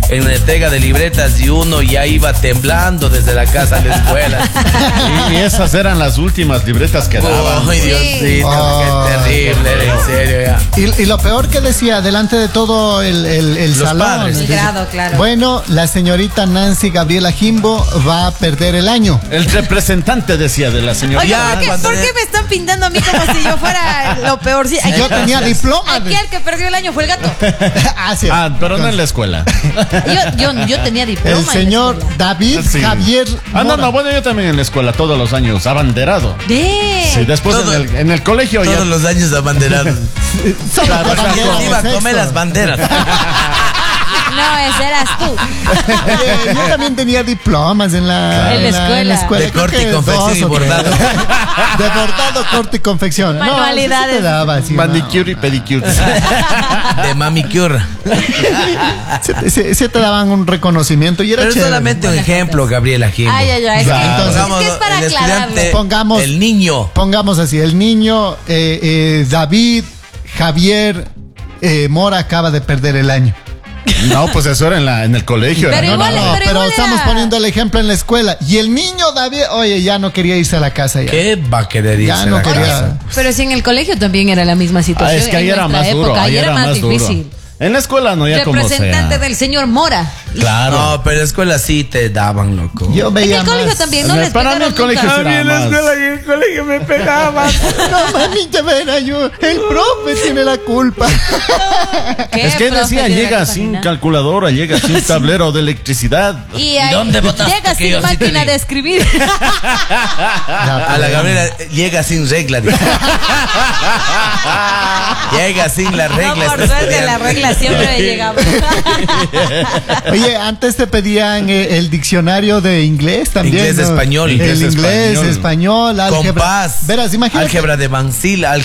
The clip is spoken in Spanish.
en la entrega de libretas y uno ya iba temblando desde la casa a la escuela. Y esas eran las últimas libretas que daban. Ay, Diosito, qué terrible, en serio ya. Y lo peor que decía, delante de todo el Los salón. padres. El grado, claro. Bueno, la señorita Nancy Gabriela Jimbo va a perder el año. El representante decía de la señora. Oiga, Ya, ¿por qué me están pintando a mí como si yo fuera lo peor? Sí, Yo tenía diploma. aquí el que perdió el año fue el gato. Sí. Pero no en la escuela. Yo tenía diploma. El señor David Sí. Javier Mora. No, bueno, yo también en la escuela todos los años, abanderado. Sí, después Todo- en el colegio ya. Todos los años abanderados. Claro, Iba a comer las banderas. No, ese eras tú. Yo también tenía diplomas en la escuela. De Creo corte y que confección 2 y o 3. bordado. De bordado, corte y confección. Manualidades. No, sí te daba, sí, Manicure y pedicure. De manicure. Se te daban un reconocimiento y era Pero es chévere. solamente un ejemplo, Gabriela Jimbo. Ay. Entonces, Es que es para el aclararlo. estudiante, Pongamos- el niño. Pongamos así, el niño David Javier Mora acaba de perder el año. No, pues eso era en el colegio. Pero era. igual- pero Pero igual estamos era- poniendo el ejemplo en la escuela. Y el niño David, oye, ya no quería irse a la casa ya. ¿Qué va a querer irse Ya a no la quería. casa? Pero si en el colegio también era la misma situación. Es que ahí en era nuestra más duro. época, Ahí era más difícil. duro. En la escuela no, ya como Representante sea. del señor Mora. Claro. No, pero en la escuela sí te daban, loco. Yo En veía el colegio más. también, no les Para mí pegaron el colegio nunca. será más. y en el colegio me pegaban. No, mamita, ven, yo. El profe tiene la culpa. ¿Qué, Es que profe, decía, tiene llega la sin culpa? calculadora, llega sin tablero de electricidad. Y ahí ¿Dónde botaste llega que sin yo sí te máquina digo? de escribir. A la Gabriela llega sin regla. dice. Llega sin la regla. No, por está suerte la estudiando. regla siempre llegaba. Oye, antes te pedían el diccionario de inglés también. Inglés, ¿no? español. El Inglés, inglés, español, álgebra. Compás. Verás, imagínate. Álgebra de Banzil,